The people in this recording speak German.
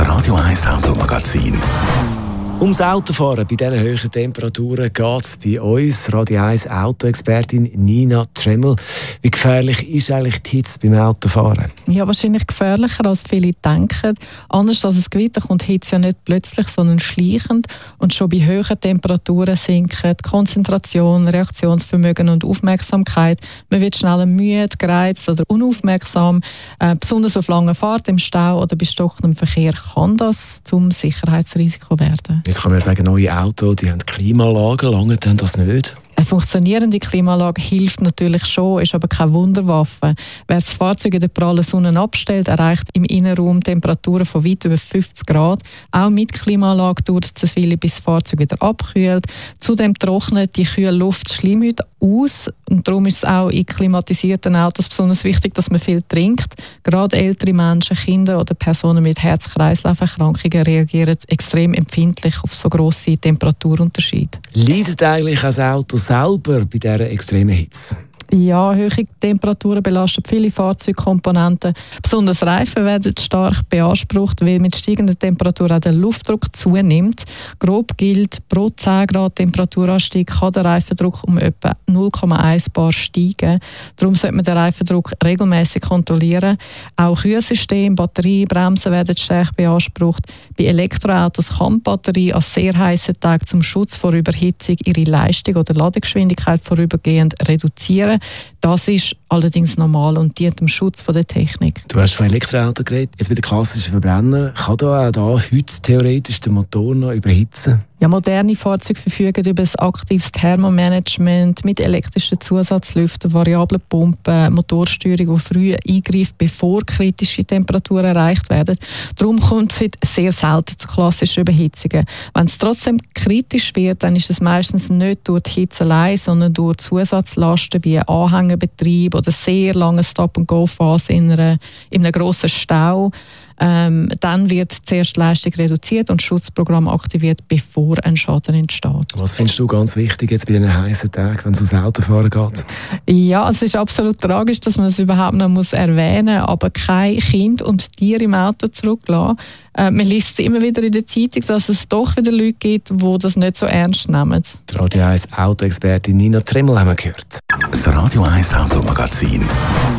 Das Radio 1 Automagazin. Ums Autofahren bei diesen hohen Temperaturen geht es bei uns. Radio 1 Autoexpertin Nina Tremmel. Wie gefährlich ist eigentlich die Hitze beim Autofahren? Ja, wahrscheinlich gefährlicher, als viele denken. Anders als es Gewitter kommt die Hitze ja nicht plötzlich, sondern schleichend. Und schon bei hohen Temperaturen sinken die Konzentration, Reaktionsvermögen und Aufmerksamkeit. Man wird schneller müde, gereizt oder unaufmerksam. Besonders auf langen Fahrten im Stau oder bei stockendem Verkehr kann das zum Sicherheitsrisiko werden. Jetzt kann man sagen, neue Autos die haben Klimaanlagen, lange dann das nicht? Eine funktionierende Klimaanlage hilft natürlich schon, ist aber keine Wunderwaffe. Wer das Fahrzeug in der prallen Sonne abstellt, erreicht im Innenraum Temperaturen von weit über 50 Grad. Auch mit Klimaanlage dauert es zu viel, bis das Fahrzeug wieder abkühlt. Zudem trocknet die kühle Luft die Schleimhäute aus. Und darum ist es auch in klimatisierten Autos besonders wichtig, dass man viel trinkt. Gerade ältere Menschen, Kinder oder Personen mit Herz-Kreislauf-Erkrankungen reagieren extrem empfindlich auf so grosse Temperaturunterschiede. Leidet eigentlich das Auto selber bei dieser extremen Hitze? Ja, hohe Temperaturen belasten viele Fahrzeugkomponenten. Besonders Reifen werden stark beansprucht, weil mit steigender Temperatur auch der Luftdruck zunimmt. Grob gilt, pro 10 Grad Temperaturanstieg kann der Reifendruck um etwa 0,1 bar steigen. Darum sollte man den Reifendruck regelmäßig kontrollieren. Auch Kühlsystem, Batterie, Bremsen werden stark beansprucht. Bei Elektroautos kann die Batterie an sehr heißen Tagen zum Schutz vor Überhitzung ihre Leistung oder Ladegeschwindigkeit vorübergehend reduzieren. Das ist allerdings normal und dient dem Schutz von der Technik. Du hast von Elektroauto geredet. Jetzt bei den klassischen Verbrenner. Kann da heute theoretisch der Motor noch überhitzen? Ja, moderne Fahrzeuge verfügen über ein aktives Thermomanagement mit elektrischen Zusatzlüften, variablen Pumpen, Motorsteuerung, die früh eingreift, bevor kritische Temperaturen erreicht werden. Darum kommt es heute sehr selten zu klassischen Überhitzungen. Wenn es trotzdem kritisch wird, dann ist es meistens nicht durch die Hitze allein, sondern durch Zusatzlasten wie Anhängerbetrieb oder sehr lange Stop-and-Go-Phase in einem grossen Stau. Dann wird zuerst die Leistung reduziert und das Schutzprogramm aktiviert, bevor ein Schaden entsteht. Was findest du ganz wichtig jetzt bei diesen heißen Tagen, wenn es ums Autofahren geht? Ja, es ist absolut tragisch, dass man es überhaupt noch erwähnen muss, aber kein Kind und Tier im Auto zurücklassen. Man liest immer wieder in der Zeitung, dass es doch wieder Leute gibt, die das nicht so ernst nehmen. Die Radio 1 Autoexpertin Nina Tremmel haben wir gehört. Das Radio 1 Automagazin.